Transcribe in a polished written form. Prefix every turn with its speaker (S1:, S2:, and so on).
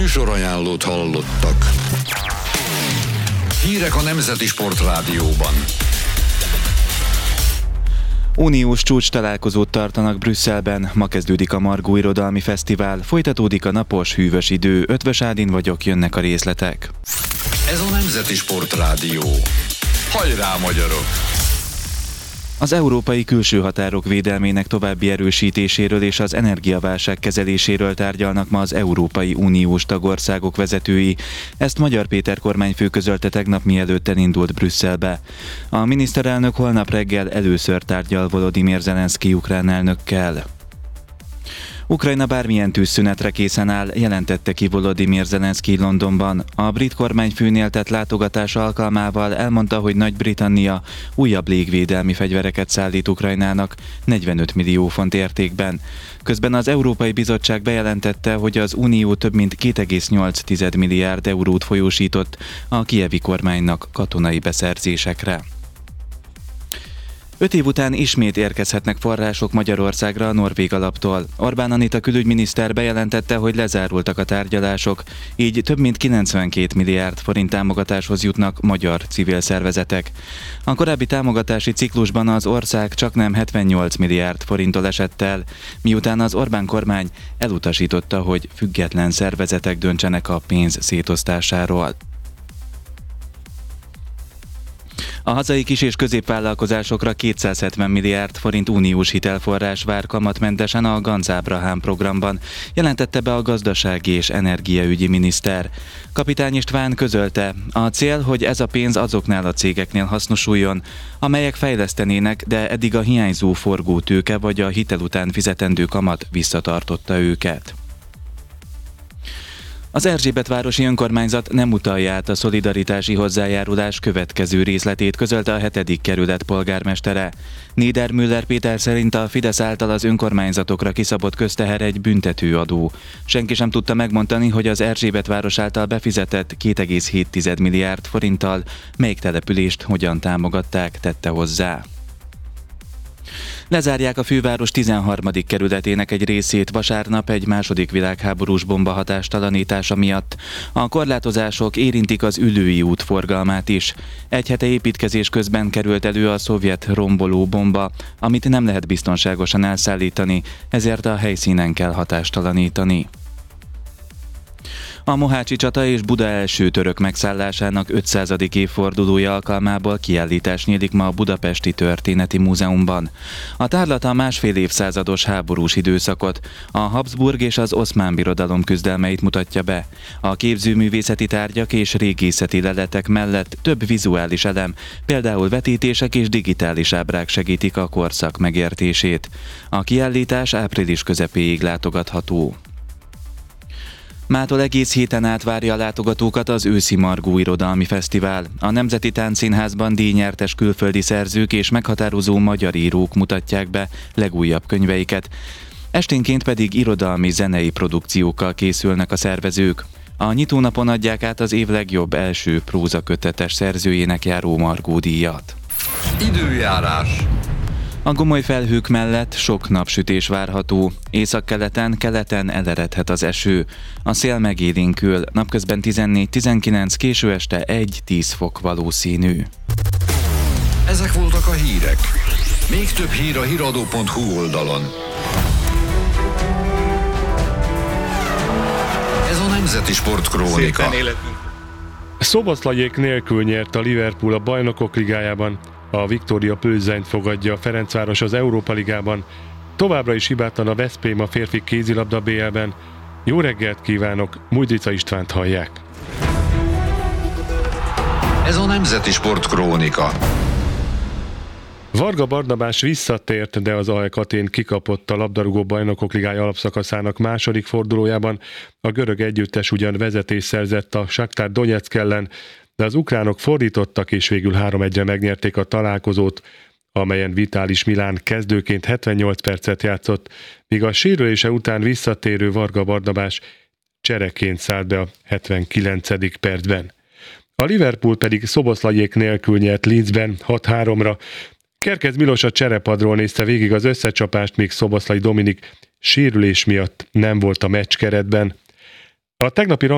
S1: Műsorajánlót hallottak. Hírek a Nemzeti Sportrádióban.
S2: Uniós csúcs találkozót tartanak Brüsszelben, ma kezdődik a Margó Irodalmi Fesztivál, folytatódik a napos, hűvös idő, Ötvös Ádin vagyok, jönnek a részletek.
S1: Ez a Nemzeti Sportrádió. Hajrá, magyarok!
S2: Az európai külső határok védelmének további erősítéséről és az energiaválság kezeléséről tárgyalnak ma az Európai Uniós tagországok vezetői. Ezt Magyar Péter kormányfő közölte tegnap, mielőtt elindult Brüsszelbe. A miniszterelnök holnap reggel először tárgyal Volodymyr Zelenszky ukrán elnökkel. Ukrajna bármilyen tűzszünetre készen áll, jelentette ki Volodymyr Zelenszky Londonban. A brit kormányfőnél tett látogatása alkalmával elmondta, hogy Nagy-Britannia újabb légvédelmi fegyvereket szállít Ukrajnának 45 millió font értékben. Közben az Európai Bizottság bejelentette, hogy az Unió több mint 2,8 milliárd eurót folyósított a kijevi kormánynak katonai beszerzésekre. 5 év után ismét érkezhetnek források Magyarországra a norvég alaptól. Orbán Anita külügyminiszter bejelentette, hogy lezárultak a tárgyalások, így több mint 92 milliárd forint támogatáshoz jutnak magyar civil szervezetek. A korábbi támogatási ciklusban az ország csaknem 78 milliárd forinttól esett el, miután az Orbán kormány elutasította, hogy független szervezetek döntsenek a pénz szétosztásáról. A hazai kis- és középvállalkozásokra 270 milliárd forint uniós hitelforrás vár kamatmentesen a Ganz Ábrahám programban, jelentette be a gazdasági és energiaügyi miniszter. Kapitány István közölte, a cél, hogy ez a pénz azoknál a cégeknél hasznosuljon, amelyek fejlesztenének, de eddig a hiányzó forgótőke vagy a hitel után fizetendő kamat visszatartotta őket. Az Erzsébetvárosi önkormányzat nem utalja át a szolidaritási hozzájárulás következő részletét, közölte a 7. kerület polgármestere. Niedermüller Péter szerint a Fidesz által az önkormányzatokra kiszabott közteher egy büntetőadó. Senki sem tudta megmondani, hogy az Erzsébetváros által befizetett 2,7 milliárd forinttal melyik települést hogyan támogatták, tette hozzá. Lezárják a főváros 13. kerületének egy részét vasárnap egy második világháborús bomba hatástalanítása miatt. A korlátozások érintik az Üllői út forgalmát is. Egy hete építkezés közben került elő a szovjet romboló bomba, amit nem lehet biztonságosan elszállítani, ezért a helyszínen kell hatástalanítani. A Mohácsi csata és Buda első török megszállásának 500. évfordulója alkalmából kiállítás nyílik ma a Budapesti Történeti Múzeumban. A tárlat a másfél évszázados háborús időszakot, a Habsburg és az Oszmán Birodalom küzdelmeit mutatja be. A képzőművészeti tárgyak és régészeti leletek mellett több vizuális elem, például vetítések és digitális ábrák segítik a korszak megértését. A kiállítás április közepéig látogatható. Mától egész héten át várja a látogatókat az őszi Margó Irodalmi Fesztivál. A Nemzeti Táncszínházban díjnyertes külföldi szerzők és meghatározó magyar írók mutatják be legújabb könyveiket. Esténként pedig irodalmi zenei produkciókkal készülnek a szervezők. A nyitónapon adják át az év legjobb első prózakötetes szerzőjének járó Margó díjat.
S1: Időjárás.
S2: A gomoly felhők mellett sok napsütés várható. Északkeleten, keleten eleredhet az eső. A szél megélénkül, napközben 14-19, késő este 1-10 fok valószínű.
S1: Ezek voltak a hírek. Még több hír a hiradó.hu oldalon. Ez a Nemzeti Sportkrónika.
S3: Szoboszlaiék nélkül nyert a Liverpool a Bajnokok Ligájában. A Viktória Plzenyt fogadja a Ferencváros az Európa Ligában. Továbbra is hibátlan a Veszprém a férfi kézilabda BL-ben. Jó reggelt kívánok, Mújdrica Istvánt hallják.
S1: Ez a Nemzeti Sportkrónika.
S3: Varga Barnabás visszatért, de az AEK Athén kikapott a labdarúgó Bajnokok Ligája alapszakaszának második fordulójában. A görög együttes ugyan vezetést szerzett a Shakhtar Donetsk ellen, de az ukránok fordítottak és végül 3-1-re megnyerték a találkozót, amelyen Vitális Milán kezdőként 78 percet játszott, míg a sérülése után visszatérő Varga Barnabás csereként szállt be a 79. percben. A Liverpool pedig Szoboszlaiék nélkül nyert Leedsben 6-3-ra. Kerkez Milos a cserepadról nézte végig az összecsapást, míg Szoboszlai Dominik sérülés miatt nem volt a meccs keretben. A tegnapi